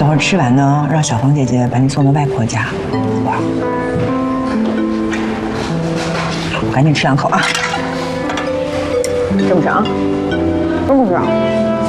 等会儿吃完呢，让小芳姐姐把你送到外婆家，好不好？赶紧吃2口啊！吃不吃啊？都不吃啊？